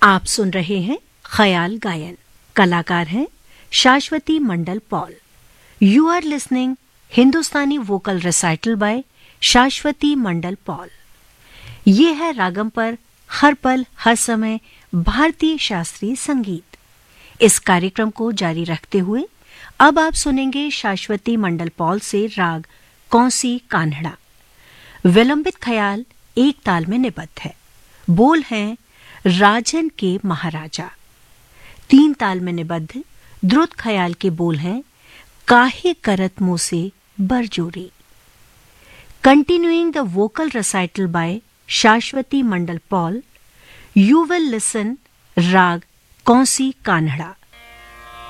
आप सुन रहे हैं ख्याल गायन। कलाकार हैं शाश्वती मंडल Paul. You are listening Hindustani vocal recital bye शाश्वती मंडल पॉल। ये है रागम पर हर पल हर समय भारतीय शास्त्रीय संगीत। इस कार्यक्रम को जारी रखते हुए अब आप सुनेंगे शाश्वती मंडल पॉल से राग कौंसी कान्हड़ा। विलंबित ख्याल एक ताल में निबद्ध है। बोल हैं राजन के महाराजा। तीन ताल में निबद्ध द्रुत ख्याल के बोल हैं काहे करत मुँह से बरजोरी। Continuing the vocal recital by शाश्वती मंडल पॉल, you will listen राग कौंसी कान्हड़ा।